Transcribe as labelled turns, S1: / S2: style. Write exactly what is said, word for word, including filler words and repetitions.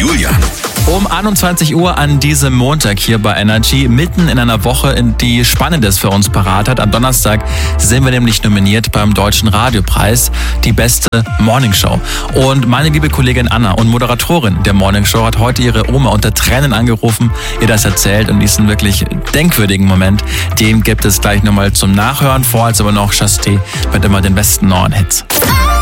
S1: Julian.
S2: Um einundzwanzig Uhr an diesem Montag hier bei Energy, mitten in einer Woche, in die Spannendes für uns parat hat. Am Donnerstag sind wir nämlich nominiert beim Deutschen Radiopreis, die beste Morningshow. Und meine liebe Kollegin Anna und Moderatorin der Morningshow hat heute ihre Oma unter Tränen angerufen, ihr das erzählt und diesen wirklich denkwürdigen Moment, den gibt es gleich nochmal zum Nachhören. Vorher aber noch Chasté mit immer den besten neuen Hits.